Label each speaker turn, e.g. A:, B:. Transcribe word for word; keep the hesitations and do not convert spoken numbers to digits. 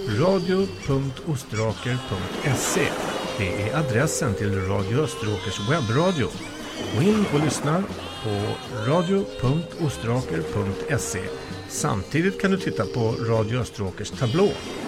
A: radio punkt ostraker punkt se. Det är adressen till Radio Österåkers webbradio. Gå in och lyssna på radio punkt ostraker punkt se. Samtidigt kan du titta på Radio Österåkers tablå.